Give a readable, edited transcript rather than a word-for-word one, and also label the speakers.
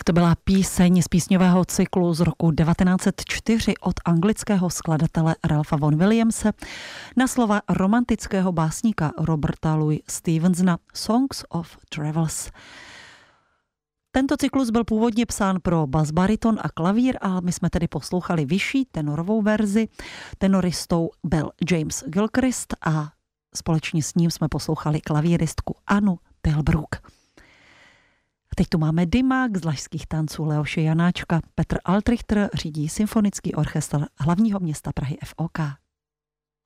Speaker 1: Tak to byla píseň z písňového cyklu z roku 1904 od anglického skladatele Ralpha Vaughan Williamse na slova romantického básníka Roberta Louise Stevensona Songs of Travels. Tento cyklus byl původně psán pro basbariton a klavír, a my jsme tedy poslouchali vyšší tenorovou verzi. Tenoristou byl James Gilchrist a společně s ním jsme poslouchali klavíristku Annu Tilbrook. A teď tu máme dymák z Lašských tanců Leoše Janáčka. Petr Altrichter řídí symfonický orchestr hlavního města Prahy FOK.